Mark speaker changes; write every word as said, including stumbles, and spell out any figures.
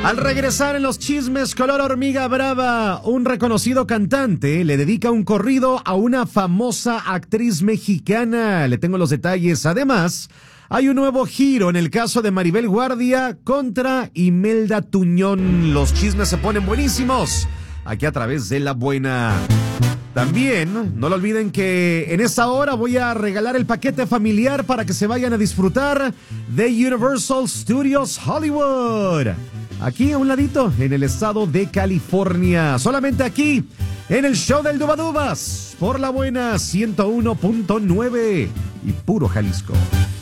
Speaker 1: Al regresar en los chismes color hormiga brava, un reconocido cantante le dedica un corrido a una famosa actriz mexicana. Le tengo los detalles. Además, hay un nuevo giro en el caso de Maribel Guardia contra Imelda Tuñón. Los chismes se ponen buenísimos aquí a través de La Buena. También, no lo olviden que en esta hora voy a regalar el paquete familiar para que se vayan a disfrutar de Universal Studios Hollywood. Aquí a un ladito, en el estado de California. Solamente aquí, en el show del Dubadubas, por La Buena ciento uno punto nueve y puro Jalisco.